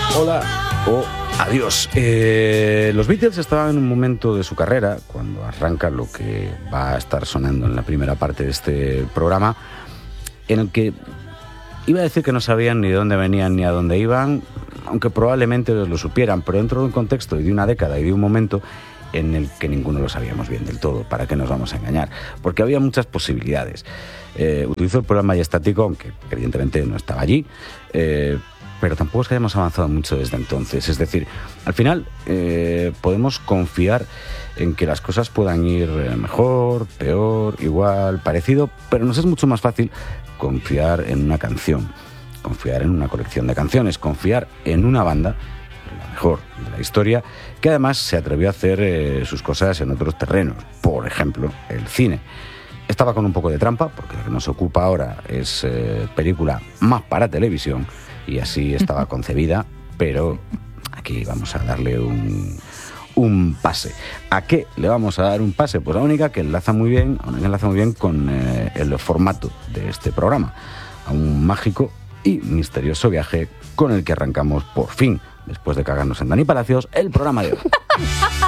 Hola o adiós. Los Beatles estaban en un momento de su carrera, cuando arranca lo que va a estar sonando en la primera parte de este programa, en el que iba a decir que no sabían ni de dónde venían ni a dónde iban, aunque probablemente lo supieran, pero dentro de un contexto y de una década y de un momento en el que ninguno lo sabíamos bien del todo. ¿Para qué nos vamos a engañar? Porque había muchas posibilidades. Utilizó el programa estático, aunque evidentemente no estaba allí, pero tampoco es que hayamos avanzado mucho desde entonces. Es decir, al final podemos confiar en que las cosas puedan ir mejor, peor, igual, parecido, pero nos es mucho más fácil confiar en una canción, confiar en una colección de canciones, confiar en una banda, la mejor de la historia, que además se atrevió a hacer sus cosas en otros terrenos, por ejemplo, el cine. Estaba con un poco de trampa, porque lo que nos ocupa ahora es película más para televisión, y así estaba concebida, pero aquí vamos a darle un pase. ¿A qué le vamos a dar un pase? Pues a una única que enlaza muy bien con el formato de este programa, a un mágico y misterioso viaje con el que arrancamos por fin, después de cagarnos en Dani Palacios, el programa de hoy.